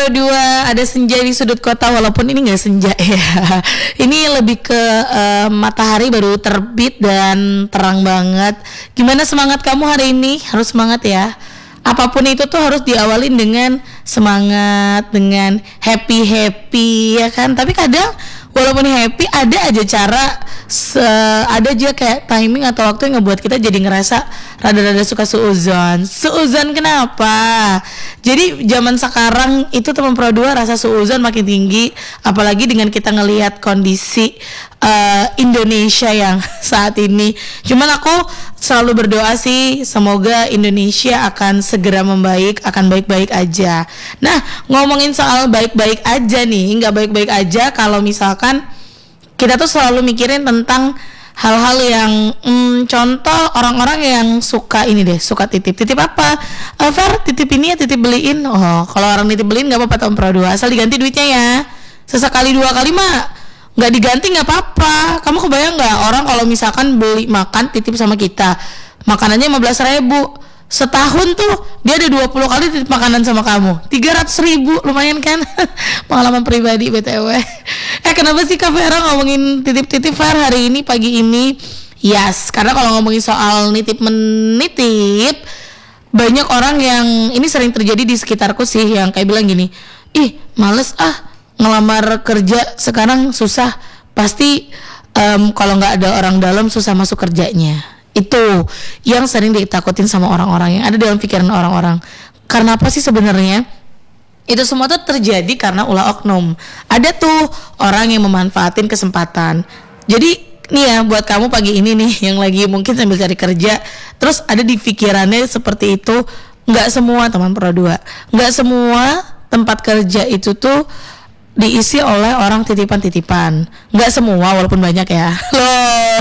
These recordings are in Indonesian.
Pro 2, ada senja di sudut kota, walaupun ini nggak senja ya. Ini lebih ke matahari baru terbit dan terang banget. Gimana semangat kamu hari ini? Harus semangat ya. Apapun itu tuh harus diawalin dengan semangat, dengan happy ya kan. Tapi kadang walaupun happy ada aja cara, ada aja kayak timing atau waktu yang ngebuat kita jadi ngerasa rada-rada suka suuzon kenapa. Jadi zaman sekarang itu teman Pro 2 rasa suuzon makin tinggi, apalagi dengan kita ngelihat kondisi Indonesia yang saat ini. Cuman aku selalu berdoa sih semoga Indonesia akan segera membaik, akan baik-baik aja. Nah, ngomongin soal baik-baik aja nih, nggak baik-baik aja kalau misalkan kita tuh selalu mikirin tentang hal-hal yang contoh orang-orang yang suka ini deh, suka titip apa? Fer, titip ini ya, titip beliin. Oh, kalau orang titip beliin nggak apa-apa, Tom Pro 2, asal diganti duitnya ya. Sesekali 2 kali mah nggak diganti nggak apa-apa. Kamu kebayang nggak orang kalau misalkan beli makan titip sama kita, makanannya 15.000, setahun tuh dia ada 20 kali titip makanan sama kamu, 300.000, lumayan kan? Pengalaman pribadi BTW. Kenapa sih Kak Vera ngomongin titip-titip Fer hari ini, pagi ini? Yes, karena kalau ngomongin soal nitip-menitip, banyak orang yang ini sering terjadi di sekitarku sih, yang kayak bilang gini, ih males ngelamar kerja sekarang susah, pasti kalau nggak ada orang dalam susah masuk kerjanya. Itu yang sering ditakutin sama orang-orang, yang ada dalam pikiran orang-orang. Karena apa sih sebenarnya? Itu semua tuh terjadi karena ulah oknum. Ada tuh orang yang memanfaatin kesempatan. Jadi nih ya, buat kamu pagi ini nih yang lagi mungkin sambil cari kerja, terus ada di pikirannya seperti itu, nggak semua teman Pro 2, nggak semua tempat kerja itu tuh diisi oleh orang titipan-titipan. Nggak semua, walaupun banyak ya. Loh,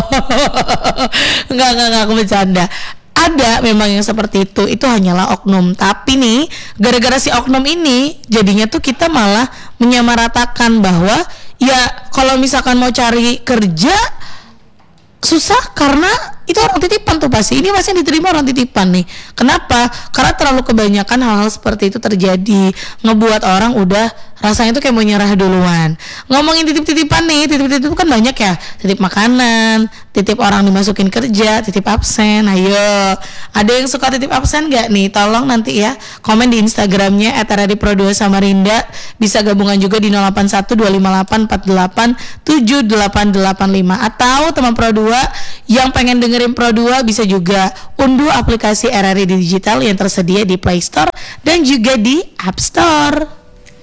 nggak, aku bercanda. Ada memang yang seperti itu hanyalah oknum. Tapi nih, gara-gara si oknum ini, jadinya tuh kita malah menyamaratakan bahwa ya kalau misalkan mau cari kerja susah karena itu orang titipan tuh pasti. Ini pasti yang diterima orang titipan nih. Kenapa? Karena terlalu kebanyakan hal-hal seperti itu terjadi, ngebuat orang udah rasanya tuh kayak mau nyerah duluan. Ngomongin titip-titipan nih, titip-titip kan banyak ya. Titip makanan, titip orang dimasukin kerja, titip absen. Ayo, ada yang suka titip absen gak nih? Tolong nanti ya komen di Instagramnya @RRI_Pro2 Samarinda. Bisa gabungan juga di 081258787885. Atau teman Pro 2 yang pengen dengerin Pro 2 bisa juga unduh aplikasi RRI Digital yang tersedia di Play Store dan juga di App Store.